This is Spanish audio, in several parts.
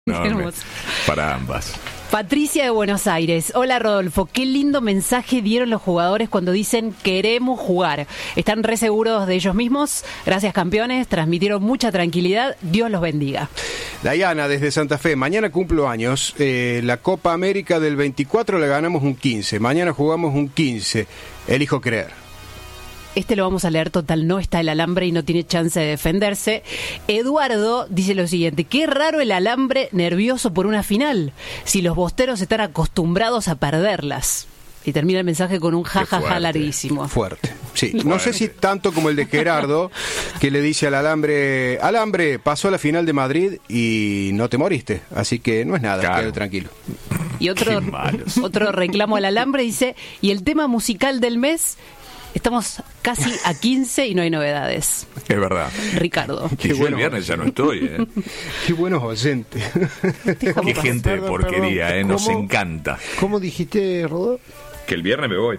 enorme para ambas. Patricia de Buenos Aires. Hola Rodolfo, qué lindo mensaje dieron los jugadores cuando dicen queremos jugar. Están re seguros de ellos mismos. Gracias campeones, transmitieron mucha tranquilidad. Dios los bendiga. Dayana desde Santa Fe, mañana cumplo años. La Copa América del 24 la ganamos un 15. Mañana jugamos un 15. Elijo creer. Este lo vamos a leer total, no está el alambre y no tiene chance de defenderse. Eduardo dice lo siguiente: qué raro el alambre nervioso por una final, si los bosteros están acostumbrados a perderlas. Y termina el mensaje con un jajaja larguísimo. Fuerte, sí. No sé si tanto como el de Gerardo, que le dice al alambre: alambre, pasó la final de Madrid y no te moriste, así que no es nada, claro. Quédate tranquilo. Y otro reclamo al alambre dice: y el tema musical del mes... Estamos casi a 15 y no hay novedades. Es verdad. Ricardo. Y yo el viernes ya no estoy, Qué buenos oyentes. Qué gente de porquería, Nos encanta. ¿Cómo dijiste, Rodolfo? Que el viernes me voy.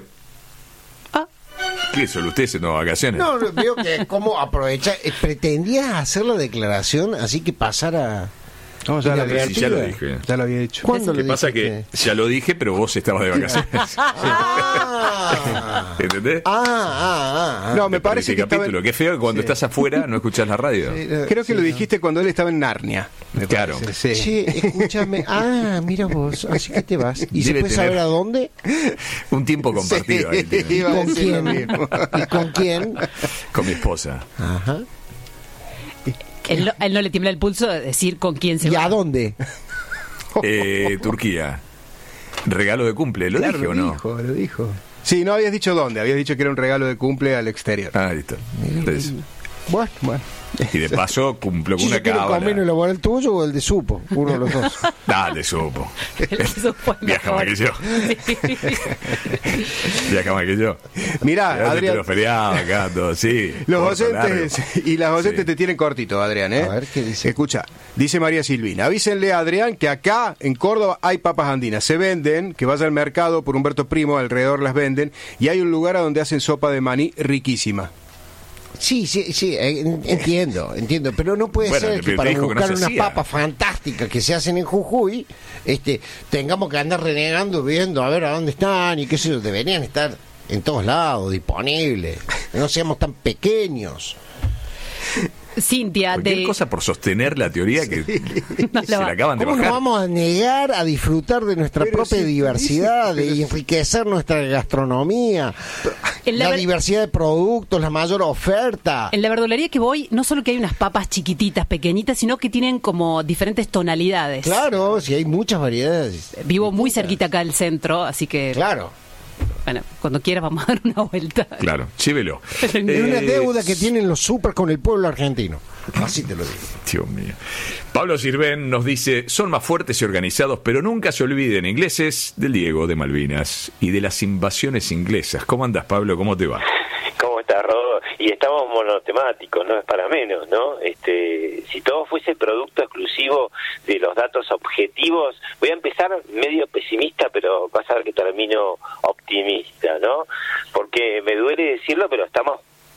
¿Qué solo usted haciendo vacaciones? No, veo que cómo aprovechar. Pretendías hacer la declaración así que pasara... No, ya lo dije. Ya lo había hecho. ¿Cuándo lo pasa que ya lo dije, pero vos estabas de vacaciones. ¿Entendés? No, me parece que capítulo. Qué feo que cuando estás afuera no escuchás la radio. Sí, creo que lo dijiste cuando él estaba en Narnia. Claro. Sí. Che, escúchame. Mira vos, así que te vas. ¿Y se puede saber a dónde? Un tiempo compartido. Ahí ¿Con quién? ¿Y con quién? Con mi esposa. Ajá. Él no le tiembla el pulso de decir con quién se va. ¿Y a dónde? Turquía. Regalo de cumple, ¿lo dije o no? Lo dijo. Sí, no habías dicho dónde, habías dicho que era un regalo de cumple al exterior. Listo. Entonces, bueno. Y de paso cumplo con una cábala. ¿Conviene elaborar el tuyo o el de Supo? Uno de los dos. El de Supo. Viaja más que yo. Viaja más que yo. Mirá, Adrián. Los feriados acá, todo, sí. Los oyentes y las oyentes te tienen cortito, Adrián, A ver, ¿qué dice? Escucha, dice María Silvina: avísenle a Adrián que acá en Córdoba hay papas andinas. Se venden, que vaya al mercado por Humberto Primo, alrededor las venden, y hay un lugar a donde hacen sopa de maní riquísima. Sí, entiendo, pero no puede ser que para buscar unas papas fantásticas que se hacen en Jujuy, tengamos que andar renegando viendo a ver a dónde están y qué sé yo. Deberían estar en todos lados, disponibles. No seamos tan pequeños. Cintia, cualquier cosa por sostener la teoría que se la acaban de bajar. ¿Cómo nos vamos a negar a disfrutar de nuestra propia diversidad, de enriquecer nuestra gastronomía, la diversidad de productos, la mayor oferta? En la verdulería que voy, no solo que hay unas papas chiquititas, pequeñitas, sino que tienen como diferentes tonalidades. Claro, sí, hay muchas variedades. Vivo muy cerquita acá del centro, así que... Claro. Bueno, cuando quieras vamos a dar una vuelta. Claro, llévelo. Es una deuda que tienen los super con el pueblo argentino. Así te lo digo. Dios mío. Pablo Sirven nos dice: son más fuertes y organizados, pero nunca se olviden, ingleses, del Diego, de Malvinas y de las invasiones inglesas. ¿Cómo andas, Pablo? ¿Cómo te va? ¿Cómo estás, Rodo? Y estamos monotemáticos, no es para menos, ¿no? Si todo fuese producto exclusivo de los datos objetivos, voy a empezar medio pesimista, pero vas a ver que termino optimista, ¿no? Porque me duele decirlo, pero estamos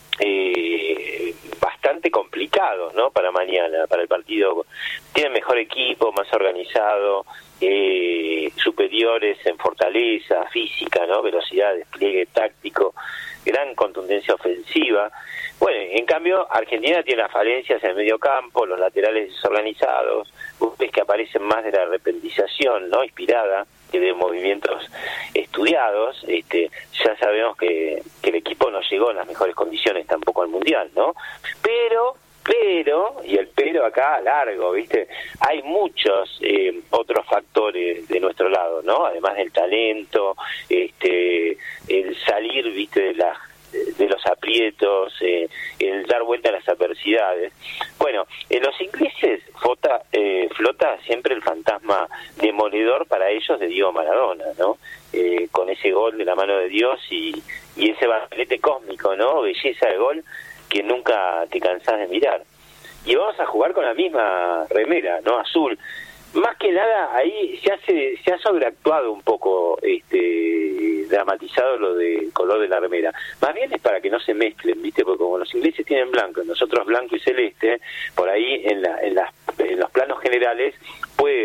bastante complicados, ¿no? Para mañana, para el partido. Tienen mejor equipo, más organizado, superiores en fortaleza física, ¿no? Velocidad, despliegue táctico, gran contundencia ofensiva. Bueno, en cambio, Argentina tiene las falencias en el medio campo, los laterales desorganizados, ves que aparecen más de la repentización, ¿no? Inspirada, que de movimientos estudiados. Ya sabemos que el equipo no llegó en las mejores condiciones tampoco al Mundial, ¿no? Pero, y el pero acá largo, ¿viste? Hay muchos otros factores de nuestro lado, ¿no? Además del talento, el salir, ¿viste? De los aprietos, el dar vuelta a las adversidades. Bueno, en los ingleses flota siempre el fantasma demoledor para ellos de Diego Maradona, ¿no? Con ese gol de la mano de Dios y ese banquete cósmico, ¿no? Belleza de gol que nunca te cansás de mirar. Y vamos a jugar con la misma remera, ¿no? Azul. Más que nada ahí se ha sobreactuado un poco, dramatizado lo de color de la remera. Más bien es para que no se mezclen, ¿viste? Porque como los ingleses tienen blanco, nosotros blanco y celeste, por ahí en los planos generales puede